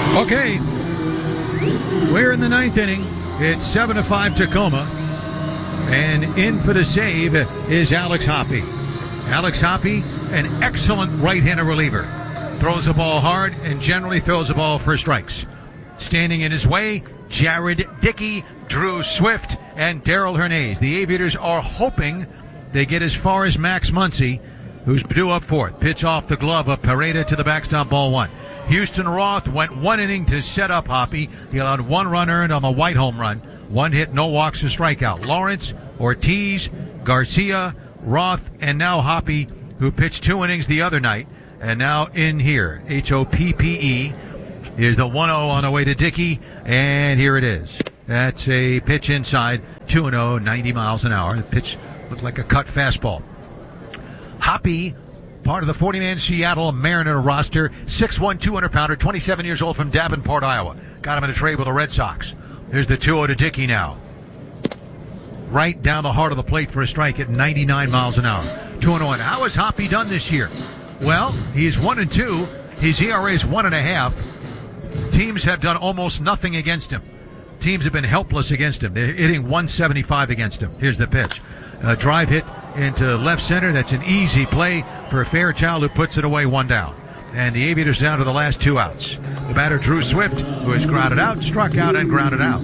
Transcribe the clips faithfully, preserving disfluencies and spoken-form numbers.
Okay, we're in the ninth inning. It's seven to five Tacoma, and in for the save is Alex Hoppe. Alex Hoppe, an excellent right-handed reliever, throws the ball hard and generally throws the ball for strikes. Standing in his way, Jared Dickey, Drew Swift, and Darrell Hernandez. The Aviators are hoping they get as far as Max Muncy, who's due up fourth. Pitch off the glove of Pareda to the backstop, ball one. Houston Roth went one inning to set up Hoppe. He allowed one run earned on the White home run. One hit, no walks, a strikeout. Lawrence, Ortiz, Garcia, Roth, and now Hoppe, who pitched two innings the other night, and now in here. H O P P E. Here's the one oh on the way to Dickey, and here it is. That's a pitch inside, two and oh, ninety miles an hour. The pitch looked like a cut fastball. Hoppe, part of the forty-man Seattle Mariner roster, six one, two hundred pounder, twenty-seven years old from Davenport, Iowa. Got him in a trade with the Red Sox. There's the two oh to Dickey now. Right down the heart of the plate for a strike at ninety-nine miles an hour. two and oh. How has Hoppe done this year? Well, he's one and two. His E R A is one and a half. Teams have done almost nothing against him. Teams have been helpless against him. They're hitting one seventy-five against him. Here's the pitch. A drive hit into left center. That's an easy play for Fairchild, who puts it away, one down. And the Aviators down to the last two outs. The batter, Drew Swift, who has grounded out, struck out, and grounded out.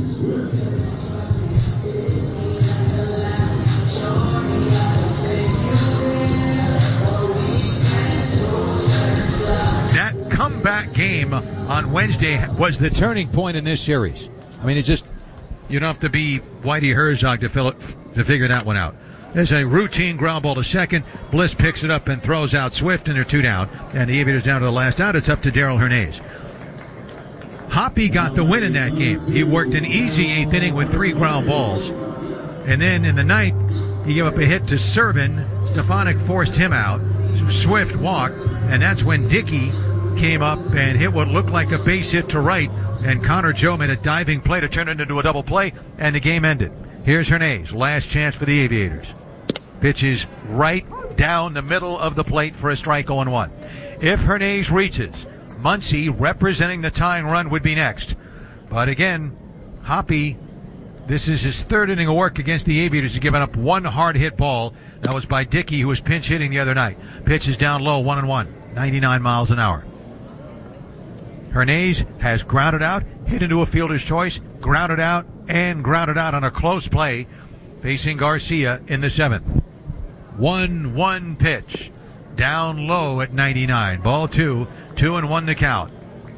That comeback game on Wednesday was the turning point in this series. I mean, it just, you don't have to be Whitey Herzog to, fill it, to figure that one out. There's a routine ground ball to second. Bliss picks it up and throws out Swift, and they're two down. And the Aviators down to the last out. It's up to Darrell Hernandez. Hoppe got the win in that game. He worked an easy eighth inning with three ground balls. And then in the ninth, he gave up a hit to Servin. Stefanik forced him out. Swift walked. And that's when Dickey came up and hit what looked like a base hit to right. And Connor Joe made a diving play to turn it into a double play. And the game ended. Here's Hernandez. Last chance for the Aviators. Pitches right down the middle of the plate for a strike, oh and one. If Hernandez reaches, Muncy, representing the tying run, would be next. But again, Hoppe, this is his third inning of work against the Aviators. He's given up one hard hit ball. That was by Dickey, who was pinch hitting the other night. Pitch is down low, one and one, ninety-nine miles an hour. Hernandez has grounded out, hit into a fielder's choice, grounded out, and grounded out on a close play, facing Garcia in the seventh. one one pitch, down low at ninety-nine. Ball two, two and one to count.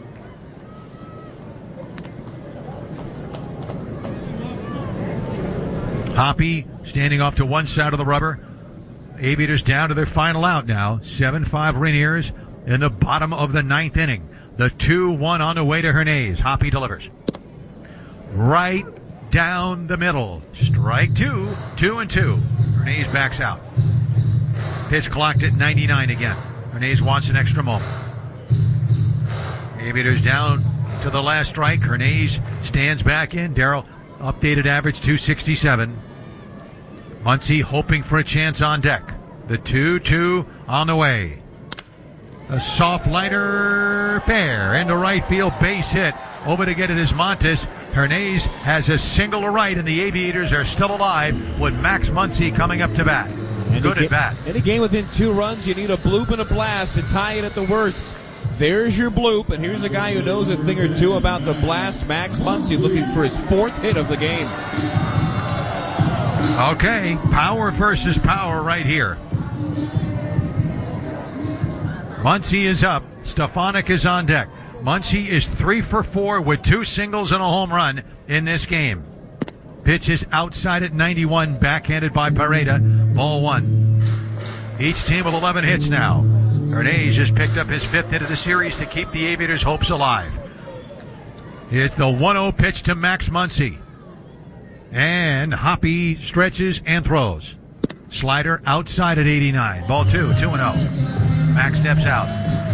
Hoppe standing off to one side of the rubber. Aviators down to their final out now. seven five Rainiers in the bottom of the ninth inning. The two one on the way to Hernandez. Hoppe delivers. Right down the middle. Strike two. Two and two. Hernandez backs out. Pitch clocked at ninety-nine again. Hernandez wants an extra moment. Aviators down to the last strike. Hernandez stands back in. Darrell, updated average two sixty-seven. Muncy hoping for a chance on deck. The two two on the way. A soft liner, fair into right field, base hit. Over to get it is Montes. Hernandez has a single to right, and the Aviators are still alive with Max Muncy coming up to bat. Any Good ga- at bat. Any game within two runs, you need a bloop and a blast to tie it at the worst. There's your bloop, and here's a guy who knows a thing or two about the blast. Max Muncy looking for his fourth hit of the game. Okay, power versus power right here. Muncy is up. Stefanik is on deck. Muncy is three for four with two singles and a home run in this game. Pitch is outside at ninety-one, backhanded by Pareda. Ball one. Each team with eleven hits now. Hernandez just picked up his fifth hit of the series to keep the Aviators' hopes alive. It's the one oh pitch to Max Muncy. And Hoppe stretches and throws. Slider outside at eighty-nine. Ball two, two and oh. Max steps out.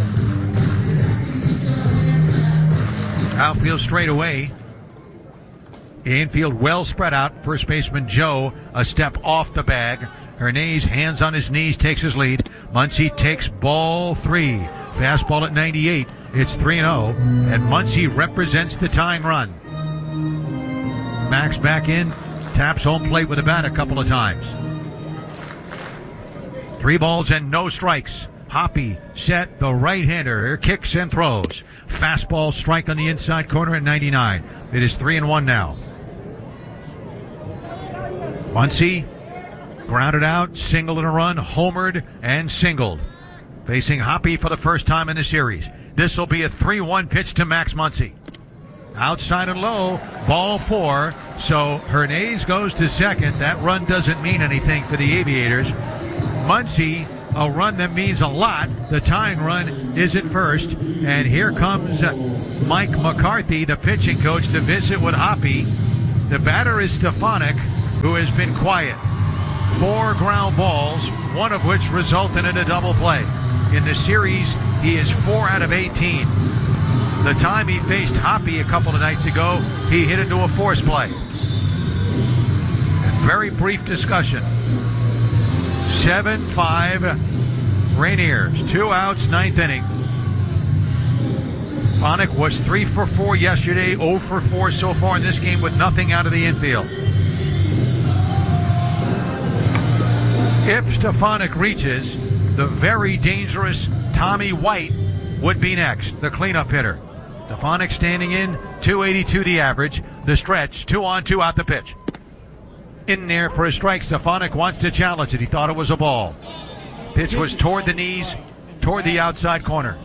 Outfield straight away. Infield well spread out. First baseman Joe a step off the bag. Hernandez, hands on his knees, takes his lead. Muncy takes ball three. Fastball at ninety-eight. It's three and oh, and Muncy represents the tying run. Max back in, taps home plate with a bat a couple of times. Three balls and no strikes. Hoppy set, the right-hander kicks and throws. Fastball strike on the inside corner at ninety-nine. It is three and one now. Muncy grounded out, singled and a run, homered and singled. Facing Hoppy for the first time in the series. This will be a three one pitch to Max Muncy. Outside and low, ball four. So Hernandez goes to second. That run doesn't mean anything for the Aviators. Muncy, a run that means a lot. The tying run is at first. And here comes Mike McCarthy, the pitching coach, to visit with Hoppy. The batter is Stefanik, who has been quiet. Four ground balls, one of which resulted in a double play. In the series, he is four out of eighteen. The time he faced Hoppy a couple of nights ago, he hit into a force play. And very brief discussion. seven five Rainiers. Two outs, ninth inning. Stefanik was three for four yesterday, oh for four so far in this game with nothing out of the infield. If Stefanik reaches, the very dangerous Tommy White would be next, the cleanup hitter. Stefanik standing in, two eighty-two the average. The stretch, two on, two out the pitch. In there for a strike. Stefanik wants to challenge it. He thought it was a ball. Pitch was toward the knees, toward the outside corner.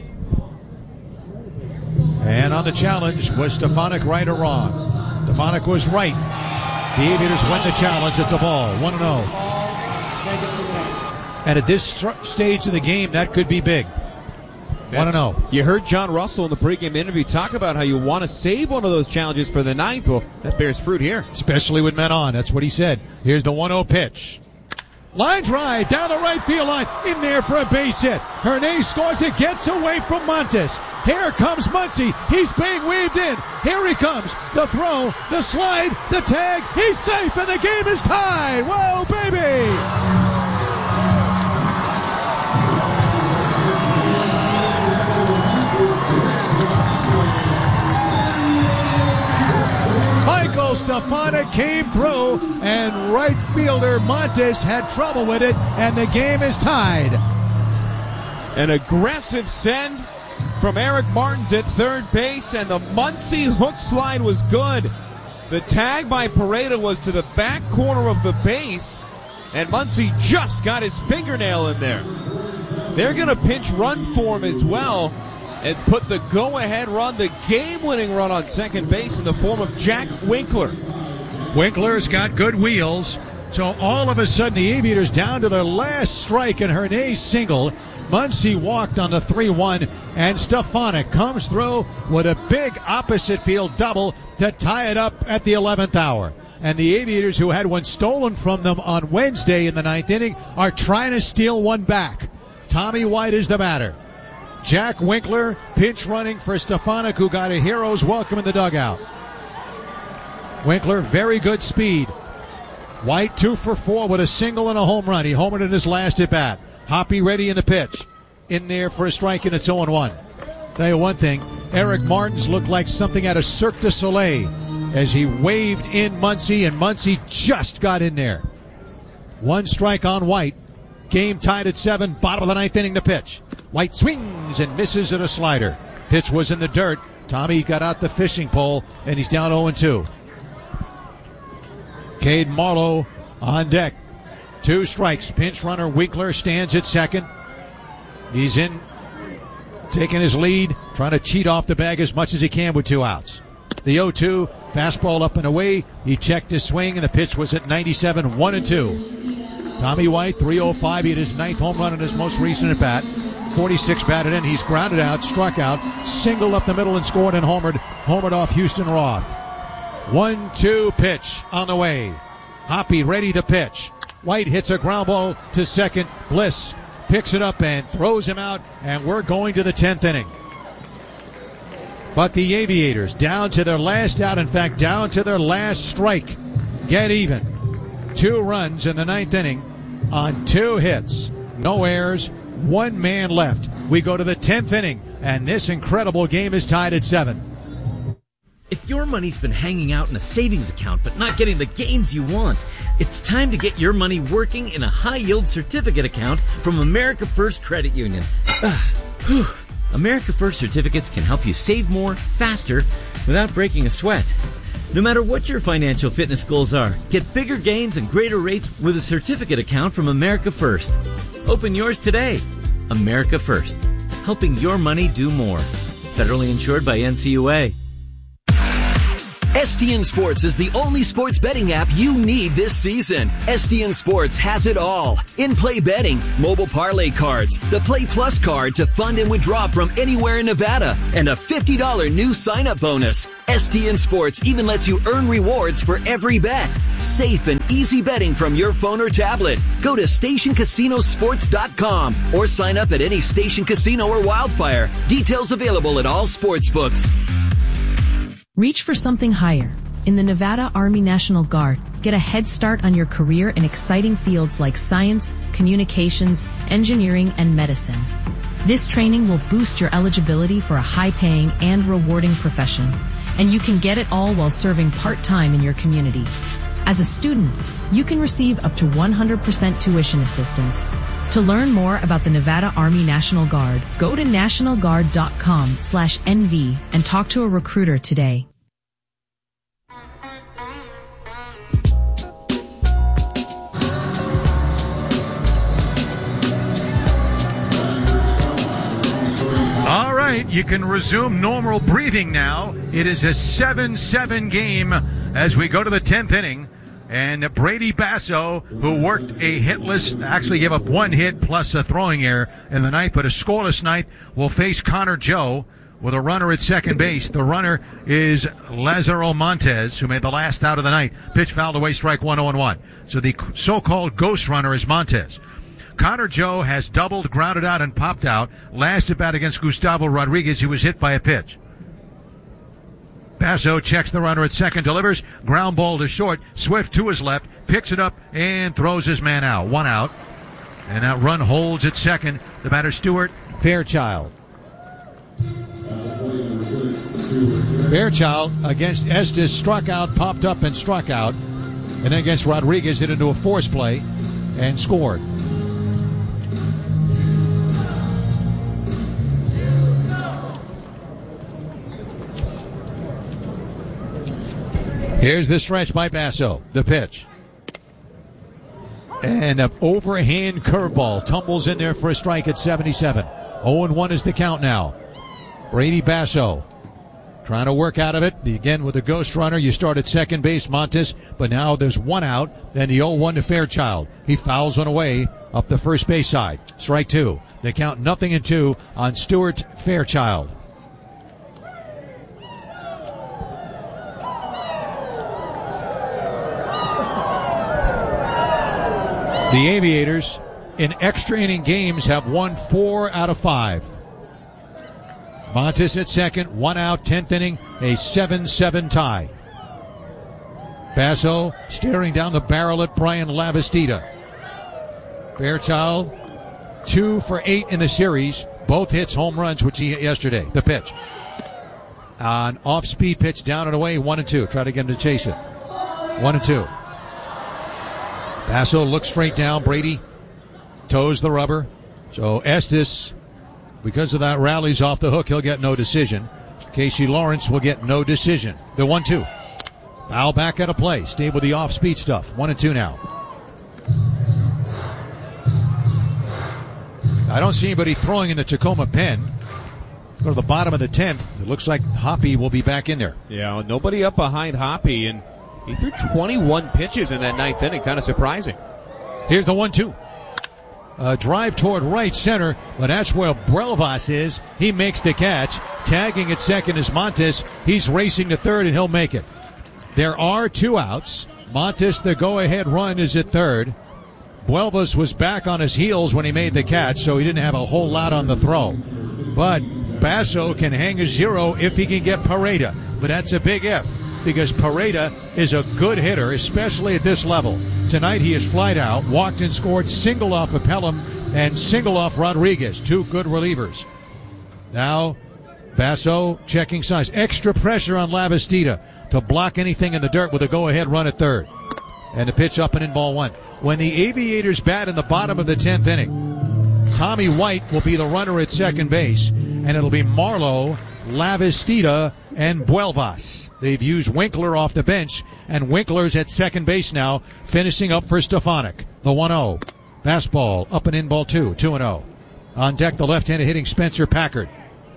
And on the challenge, was Stefanik right or wrong? Stefanik was right. The Aviators win the challenge. It's a ball, one and oh. And at this st- stage of the game, that could be big. one and oh. You heard John Russell in the pregame interview talk about how you want to save one of those challenges for the ninth. Well, that bears fruit here. Especially with men on. That's what he said. Here's the one oh pitch. Line drive down the right field line. In there for a base hit. Hernandez scores it. Gets away from Montes. Here comes Muncy. He's being weaved in. Here he comes. The throw, the slide, the tag. He's safe and the game is tied. Whoa, baby! Michael Stefanik came through, and right fielder Montes had trouble with it, and the game is tied. An aggressive send from Eric Martins at third base, and the Muncy hook slide was good. The tag by Pareda was to the back corner of the base, and Muncy just got his fingernail in there. They're going to pinch run for him as well, and put the go-ahead run, the game-winning run on second base in the form of Jack Winkler. Winkler's got good wheels, so all of a sudden the Aviators down to their last strike, and Hernandez single. Muncy walked on the three one, and Stefanik comes through with a big opposite field double to tie it up at the eleventh hour. And the Aviators, who had one stolen from them on Wednesday in the ninth inning, are trying to steal one back. Tommy White is the batter. Jack Winkler pinch running for Stefanik, who got a hero's welcome in the dugout. Winkler, very good speed. White two for four with a single and a home run. He homered in his last at bat. Hoppy ready in the pitch. In there for a strike, and it's oh and one. Tell you one thing, Eric Martins looked like something out of Cirque du Soleil as he waved in Muncy, and Muncy just got in there. One strike on White. Game tied at seven, bottom of the ninth inning, the pitch. White swings and misses at a slider. Pitch was in the dirt. Tommy got out the fishing pole, and he's down oh and two. Cade Marlowe on deck. Two strikes. Pinch runner Winkler stands at second. He's in, taking his lead, trying to cheat off the bag as much as he can with two outs. The oh two, fastball up and away. He checked his swing, and the pitch was at ninety-seven, one and two. Tommy White, three oh five. He had his ninth home run in his most recent at bat. forty-six batted in. He's grounded out, struck out, singled up the middle and scored and homered. Homered off Houston Roth. one two pitch on the way. Hoppy ready to pitch. White hits a ground ball to second. Bliss picks it up and throws him out, and we're going to the tenth inning. But the Aviators, down to their last out, in fact, down to their last strike, get even. Two runs in the ninth inning on two hits. No errors, One man left. We go to the tenth inning, and this incredible game is tied at seven. If your money's been hanging out in a savings account but not getting the gains you want, it's time to get your money working in a high-yield certificate account from America First Credit Union. Ugh, America First certificates can help you save more, faster, without breaking a sweat. No matter what your financial fitness goals are, get bigger gains and greater rates with a certificate account from America First. Open yours today. America First, helping your money do more. Federally insured by N C U A. S D N Sports is the only sports betting app you need this season. S D N Sports has it all. In-play betting, mobile parlay cards, the Play Plus card to fund and withdraw from anywhere in Nevada, and a fifty dollars new sign-up bonus. S D N Sports even lets you earn rewards for every bet. Safe and easy betting from your phone or tablet. Go to station casino sports dot com or sign up at any Station Casino or Wildfire. Details available at all sports books. Reach for something higher. In the Nevada Army National Guard, get a head start on your career in exciting fields like science, communications, engineering, and medicine. This training will boost your eligibility for a high-paying and rewarding profession, and you can get it all while serving part-time in your community. As a student, you can receive up to one hundred percent tuition assistance. To learn more about the Nevada Army National Guard, go to national guard dot com slash N V and talk to a recruiter today. All right, you can resume normal breathing now. It is a seven seven game as we go to the tenth inning. And Brady Basso, who worked a hitless, actually gave up one hit plus a throwing error in the ninth, but a scoreless ninth, will face Connor Joe with a runner at second base. The runner is Lazaro Montes, who made the last out of the ninth. Pitch fouled away, strike one, oh and one. So the so-called ghost runner is Montes. Connor Joe has doubled, grounded out, and popped out. Last at bat against Gustavo Rodriguez, he was hit by a pitch. Basso checks the runner at second, delivers, ground ball to short. Swift to his left, picks it up, and throws his man out. One out. And that run holds at second. The batter, Stuart Fairchild. Fairchild against Estes struck out, popped up, and struck out. And then against Rodriguez, hit into a force play and scored. Here's the stretch by Basso. The pitch. And an overhand curveball tumbles in there for a strike at seventy-seven. oh and one is the count now. Brady Basso trying to work out of it. Again with the ghost runner. You start at second base, Montes, but now there's one out. Then the oh one to Fairchild. He fouls one away up the first base side. Strike two. They count nothing and two on Stuart Fairchild. The Aviators in extra inning games have won four out of five. Montes at second, one out, tenth inning, a seven seven tie. Basso staring down the barrel at Brian Lavastida. Fairchild, two for eight in the series, both hits home runs, which he hit yesterday. The pitch. An off-speed pitch down and away, one and two. Try to get him to chase it. One and two. Basso looks straight down. Brady toes the rubber. So Estes, because of that, rallies off the hook. He'll get no decision. Casey Lawrence will get no decision. The one two. Foul back out of play. Stay with the off-speed stuff. One and two now. I don't see anybody throwing in the Tacoma pen. Go to the bottom of the tenth. It looks like Hoppy will be back in there. Yeah, nobody up behind Hoppy, and he threw twenty-one pitches in that ninth inning. Kind of surprising. Here's the one two. A drive toward right center, but that's where Brelvas is. He makes the catch. Tagging at second is Montes. He's racing to third, and he'll make it. There are two outs. Montes, the go-ahead run, is at third. Buelvas was back on his heels when he made the catch, so he didn't have a whole lot on the throw. But Basso can hang a zero if he can get Pareda. But that's a big if, because Pareda is a good hitter, especially at this level. Tonight he is flied out, walked and scored, singled off of Pelham, and single off Rodriguez. Two good relievers. Now, Basso checking signs. Extra pressure on Lavastida to block anything in the dirt with a go-ahead run at third. And the pitch up and in, ball one. When the Aviators bat in the bottom of the tenth inning, Tommy White will be the runner at second base, and it'll be Marlowe, Lavastida, and Buelvas. They've used Winkler off the bench, and Winkler's at second base now, finishing up for Stefanik. The one oh. Fastball up and in, ball two. two and oh. On deck, the left-handed hitting Spencer Packard.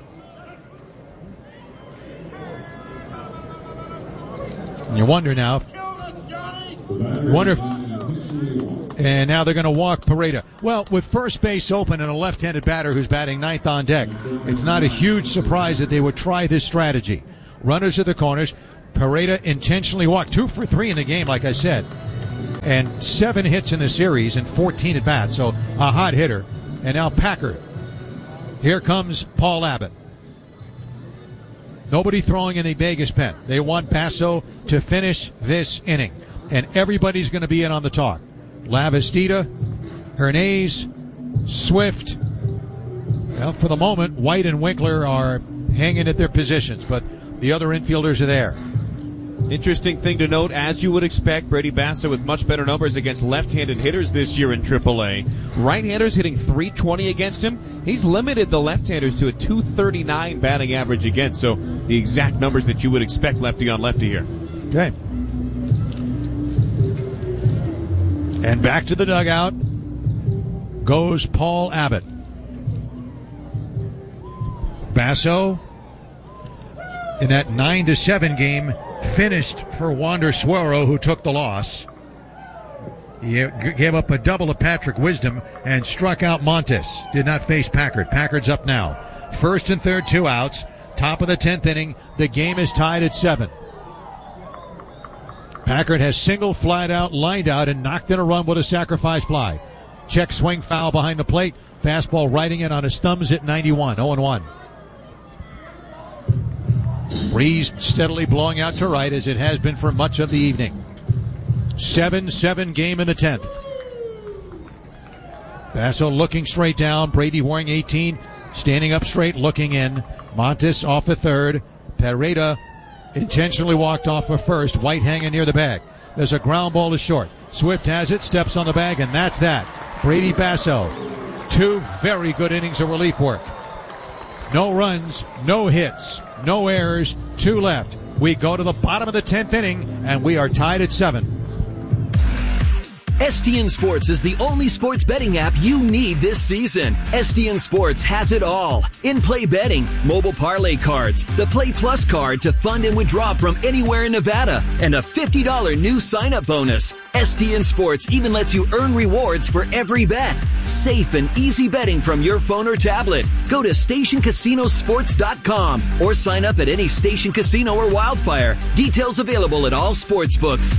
And you wonder now. You wonder if. And now they're going to walk Pareda. Well, with first base open and a left-handed batter who's batting ninth on deck, it's not a huge surprise that they would try this strategy. Runners at the corners. Pareda intentionally walked. Two for three in the game, like I said. And seven hits in the series and fourteen at bats. So a hot hitter. And now Packard. Here comes Paul Abbott. Nobody throwing in the Vegas pen. They want Basso to finish this inning. And everybody's going to be in on the talk. Lavastida, Hernandez, Swift. Well, for the moment, White and Winkler are hanging at their positions, but the other infielders are there. Interesting thing to note, as you would expect, Brady Basso with much better numbers against left-handed hitters this year in triple A. Right-handers hitting three twenty against him. He's limited the left-handers to a two thirty-nine batting average against, so the exact numbers that you would expect lefty on lefty here. Okay. And back to the dugout goes Paul Abbott. Basso, in that nine to seven game, finished for Wander Suero, who took the loss. He gave up a double to Patrick Wisdom and struck out Montes. Did not face Packard. Packard's up now. First and third, two outs. Top of the tenth inning. The game is tied at seven. Packard has single, flat out, lined out, and knocked in a run with a sacrifice fly. Check swing foul behind the plate. Fastball riding in on his thumbs at ninety-one. oh and one. Breeze steadily blowing out to right, as it has been for much of the evening. seven seven game in the tenth. Basso looking straight down. Brady wearing eighteen. Standing up straight, looking in. Montes off a third. Pareda intentionally walked off for first. White hanging near the bag. There's a ground ball to short. Swift has it, steps on the bag, and that's that. Brady Basso. Two very good innings of relief work. No runs, no hits, no errors, two left. We go to the bottom of the tenth inning, and we are tied at seven. S T N Sports is the only sports betting app you need this season. S T N Sports has it all. In-play betting, mobile parlay cards, the Play Plus card to fund and withdraw from anywhere in Nevada, and a fifty dollars new sign-up bonus. S T N Sports even lets you earn rewards for every bet. Safe and easy betting from your phone or tablet. Go to station casino sports dot com or sign up at any Station Casino or Wildfire. Details available at all sports books.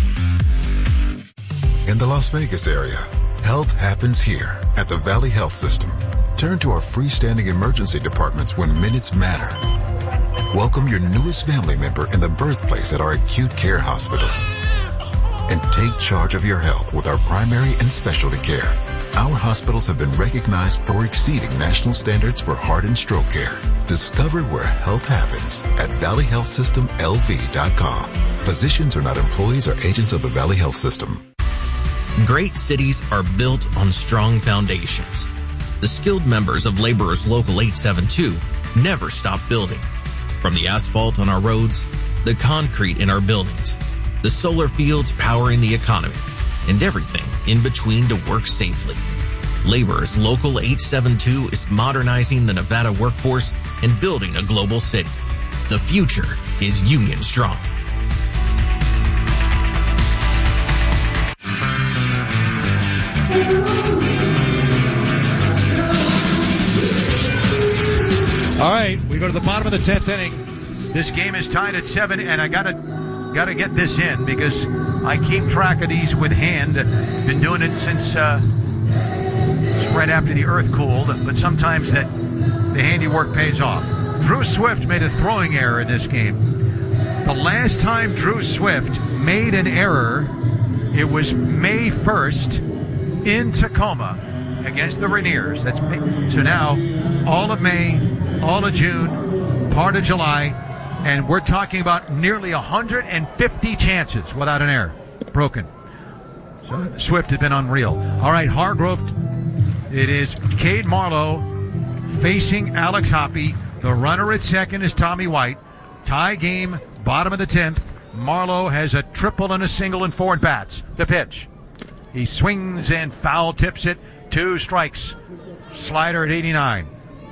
In the Las Vegas area, health happens here at the Valley Health System. Turn to our freestanding emergency departments when minutes matter. Welcome your newest family member in the birthplace at our acute care hospitals. And take charge of your health with our primary and specialty care. Our hospitals have been recognized for exceeding national standards for heart and stroke care. Discover where health happens at valley health system l v dot com. Physicians are not employees or agents of the Valley Health System. Great cities are built on strong foundations. The skilled members of Laborers Local eight seven two never stop building. From the asphalt on our roads, the concrete in our buildings, the solar fields powering the economy, and everything in between to work safely. Laborers Local eight seven two is modernizing the Nevada workforce and building a global city. The future is Union Strong. All right, we go to the bottom of the tenth inning. This game is tied at seven, and I gotta gotta get this in because I keep track of these with hand. Been doing it since uh, right after the earth cooled, but sometimes that the handiwork pays off. Drew Swift made a throwing error in this game. The last time Drew Swift made an error, it was May first in Tacoma against the Rainiers. That's May. So now all of May, all of June, part of July, and we're talking about nearly one hundred fifty chances without an error broken. So Swift had been unreal. All right, Hargrove. It is Cade Marlowe facing Alex Hoppe. The runner at second is Tommy White. Tie game, bottom of the tenth. Marlowe has a triple and a single and four at bats. The pitch. He swings and foul tips it. Two strikes. Slider at eighty-nine.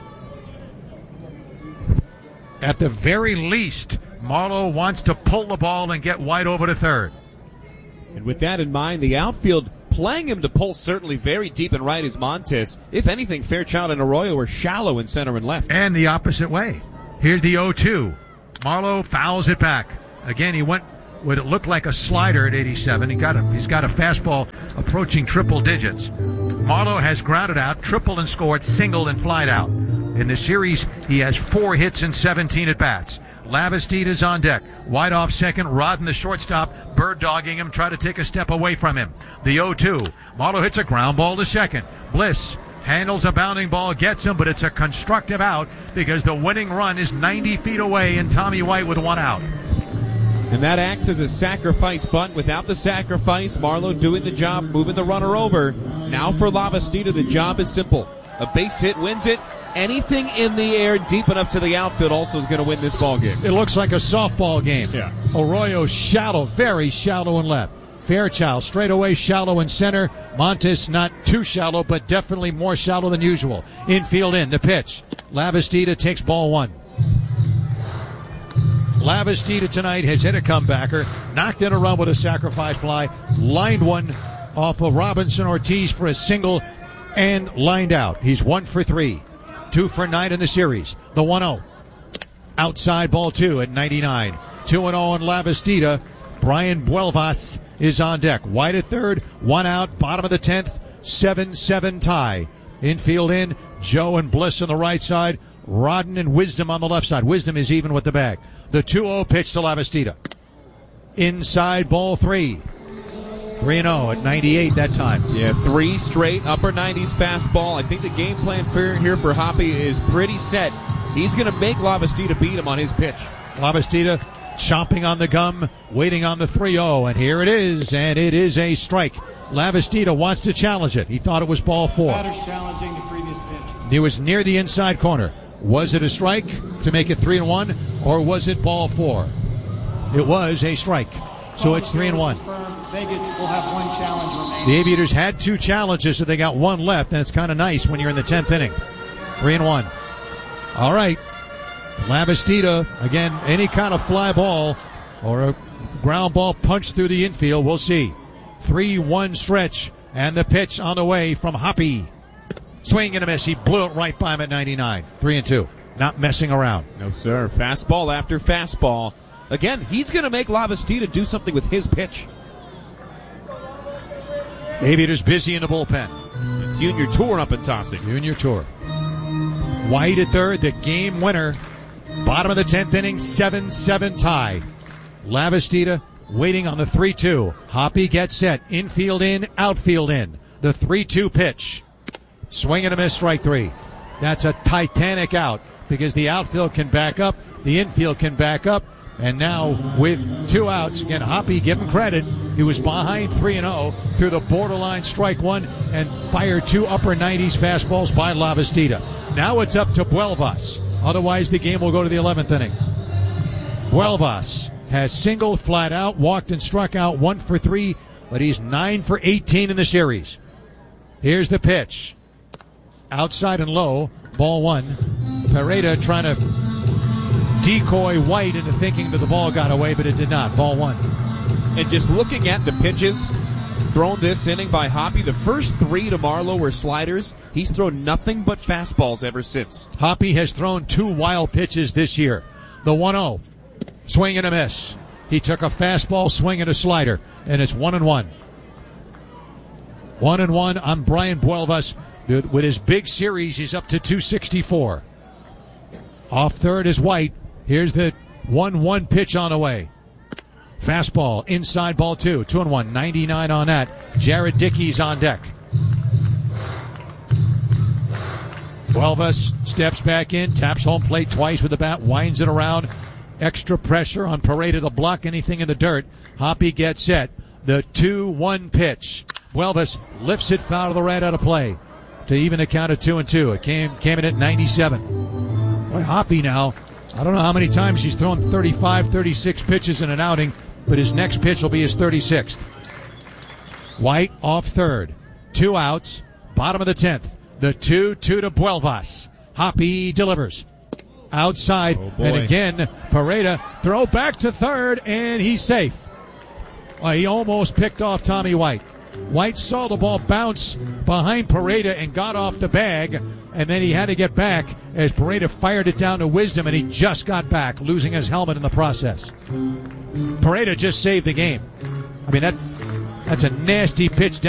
At the very least, Marlowe wants to pull the ball and get White over to third. And with that in mind, the outfield playing him to pull certainly very deep and right is Montes. If anything, Fairchild and Arroyo were shallow in center and left. And the opposite way. Here's the oh two. Marlowe fouls it back. Again, he went what it looked like a slider at eighty-seven. He got a, he's got a fastball approaching triple digits. Marlowe has grounded out, tripled and scored, singled and flied out. In the series, he has four hits and seventeen at-bats. Lavastida on deck. White off second. Rodden, the shortstop, bird-dogging him, try to take a step away from him. The oh two. Marlowe hits a ground ball to second. Bliss handles a bounding ball, gets him, but it's a constructive out because the winning run is ninety feet away and Tommy White with one out. And that acts as a sacrifice bunt. Without the sacrifice, Marlowe doing the job, moving the runner over. Now for Lavastida, the job is simple. A base hit wins it. Anything in the air deep enough to the outfield also is going to win this ball game. It looks like a softball game. Yeah. Arroyo shallow, very shallow in left. Fairchild straight away shallow in center. Montes not too shallow, but definitely more shallow than usual. Infield in, the pitch. Lavastida takes ball one. Lavastida tonight has hit a comebacker, knocked in a run with a sacrifice fly, lined one off of Robinson Ortiz for a single, and lined out. He's one for three. Two for nine in the series. The one oh. Outside ball two at ninety-nine. two and oh on Lavastida. Brian Buelvas is on deck. White at third. One out. Bottom of the tenth. seven seven tie. Infield in. Joe and Bliss on the right side. Rodden and Wisdom on the left side. Wisdom is even with the bag. The two oh pitch to Lavastida. Inside ball three. three and oh at ninety-eight that time. Yeah, three straight upper nineties fastball. I think the game plan for here for Hoppe is pretty set. He's going to make Lavastida beat him on his pitch. Lavastida chomping on the gum, waiting on the three oh, and here it is, and it is a strike. Lavastida wants to challenge it. He thought it was ball four. Batters challenging the previous pitch. He was near the inside corner. Was it a strike to make it three and one, or was it ball four? It was a strike, so it's three and one. Vegas will have one challenge remaining. The Aviators had two challenges, so they got one left, and it's kind of nice when you're in the tenth inning. Three and one. All right. Lavastida, again, any kind of fly ball or a ground ball punch through the infield, we'll see. three one stretch, and the pitch on the way from Hoppe. Swing and a miss. He blew it right by him at ninety-nine. three and two. Not messing around. No, sir. Fastball after fastball. Again, he's going to make Lavastida do something with his pitch. Aviators busy in the bullpen. It's Junior Tour up and tossing. Junior Tour. White at third, the game winner. Bottom of the tenth inning, seven seven tie. Lavastida waiting on the three two. Hoppe gets set. Infield in, outfield in. The three two pitch. Swing and a miss, strike three. That's a titanic out because the outfield can back up, the infield can back up, and now with two outs, again, Hoppe, give him credit. He was behind three and oh through the borderline strike one and fired two upper nineties fastballs by Lavastida. Now it's up to Buelvas. Otherwise, the game will go to the eleventh inning. Buelvas has singled flat out, walked and struck out one for three, but he's nine for eighteen in the series. Here's the pitch. Outside and low, ball one. Pereda trying to decoy White into thinking that the ball got away, but it did not. Ball one. And just looking at the pitches thrown this inning by Hoppe, the first three to Marlowe were sliders. He's thrown nothing but fastballs ever since. Hoppe has thrown two wild pitches this year. The one oh. Swing and a miss. He took a fastball, swing and a slider, and it's one and one. One and one on Brian Buelvas. With his big series, he's up to two sixty-four. Off third is White. Here's the one one pitch on the way. Fastball, inside ball two. Two and one, ninety-nine on that. Jared Dickey's on deck. Huelva steps back in, taps home plate twice with the bat, winds it around. Extra pressure on Pareda to block anything in the dirt. Hoppy gets set. The two one pitch. Huelva lifts it foul to the right out of play to even the count of two and two. It came came in at ninety-seven. Boy, Hoppy now, I don't know how many times he's thrown thirty-five, thirty-six pitches in an outing, but his next pitch will be his thirty-sixth. White off third. Two outs. Bottom of the tenth. The two two to Buelvas. Hoppy delivers. Outside. Oh, boy. And again, Pareda throw back to third, and he's safe. Well, he almost picked off Tommy White. White saw the ball bounce behind Pareda and got off the bag, and then he had to get back as Pareda fired it down to Wisdom, and he just got back, losing his helmet in the process. Pareda just saved the game. I mean, that that's a nasty pitch down.